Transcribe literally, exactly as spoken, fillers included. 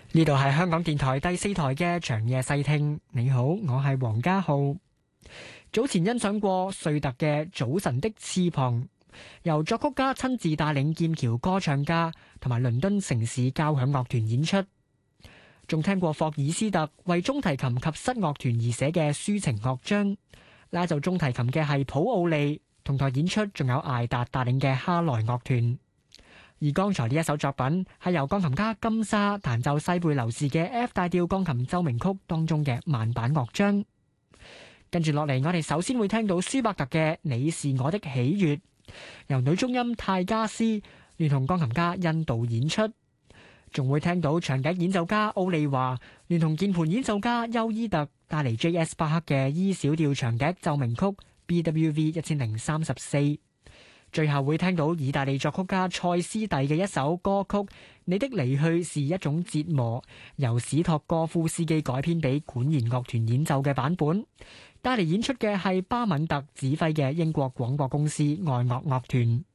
呢度係香港電台第四台嘅長夜細聽。你好，我係黃家浩。早前欣賞過瑞特嘅《早晨的翅膀》，由作曲家親自帶領劍橋歌唱家同埋倫敦城市交響樂團演出。仲聽過霍爾斯特為中提琴及室樂團而寫嘅抒情樂章。拉奏中提琴嘅係普奧利，同台演出仲有艾達帶領嘅哈萊樂團。而剛才呢一首作品係由鋼琴家金沙彈奏西貝流士嘅 F 大調鋼琴奏鳴曲當中嘅慢板樂章。跟住落嚟，我哋首先會聽到舒伯特嘅《你是我的喜悅》，由女中音泰加斯聯同鋼琴家印度演出。仲會聽到長笛演奏家奧利華聯同鍵盤演奏家休伊特帶嚟 J S 巴克嘅 E 小調長笛奏鳴曲 B W V 一千零三十四。最後會聽到意大利作曲家塞斯蒂嘅一首歌曲《你的離去是一種折磨》，由史托哥夫斯基改編俾管弦樂團演奏嘅版本。帶嚟演出嘅係巴敏特指揮嘅英國廣播公司愛樂樂團。